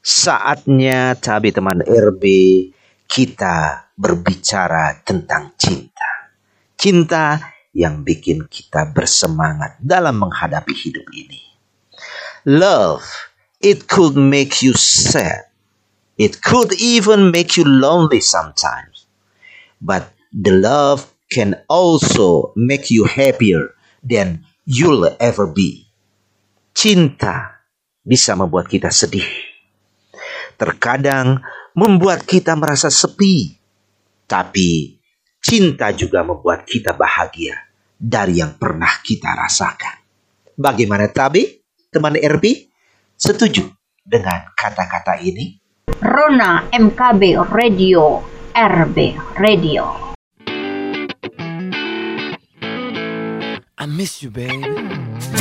Saatnya Tabi teman RB kita berbicara tentang cinta. Cinta yang bikin kita bersemangat dalam menghadapi hidup ini. Love, it could make you sad. It could even make you lonely sometimes. But the love can also make you happier than you'll ever be. Cinta bisa membuat kita sedih. Terkadang membuat kita merasa sepi. Tapi cinta juga membuat kita bahagia dari yang pernah kita rasakan. Bagaimana Tabi, teman RB? Setuju dengan kata-kata ini? Rona MKB Radio, RB Radio. I miss you, baby.